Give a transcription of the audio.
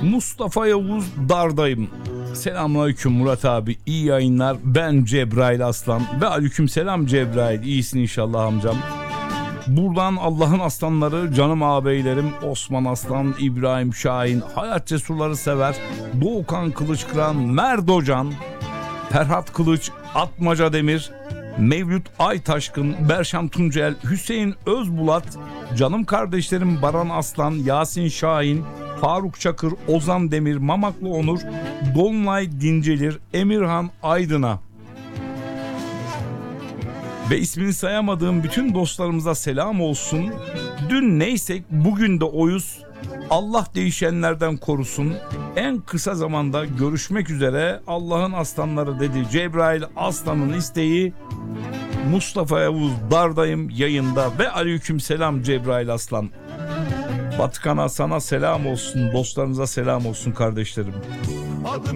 Mustafa Yavuz Dardayım. Selamünaleyküm Murat abi, iyi yayınlar. Ben Cebrail Aslan ve aleyküm selam Cebrail. İyisin inşallah amcam. Buradan Allah'ın aslanları, canım ağabeylerim Osman Aslan, İbrahim Şahin, hayat cesurları sever, Doğukan Kılıçkıran, Merdocan, Ferhat Kılıç, Atmaca Demir, Mevlüt Aytaşkın, Berşam Tuncel, Hüseyin Özbulat, canım kardeşlerim Baran Aslan, Yasin Şahin, Faruk Çakır, Ozan Demir, Mamaklı Onur, Dolunay Dincelir, Emirhan Aydın'a ve ismini sayamadığım bütün dostlarımıza selam olsun. Dün neysek bugün de oyuz. Allah değişenlerden korusun. En kısa zamanda görüşmek üzere. Allah'ın aslanları dedi Cebrail Aslan'ın isteği. Mustafa Yavuz Dardayım yayında ve aleyküm selam Cebrail Aslan. Batıkan'a sana selam olsun, dostlarınıza selam olsun kardeşlerim.